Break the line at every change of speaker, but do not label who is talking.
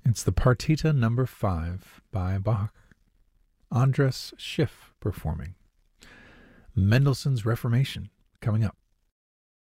It's the Partita number 5 by Bach. Andras Schiff performing. Mendelssohn's Reformation coming up.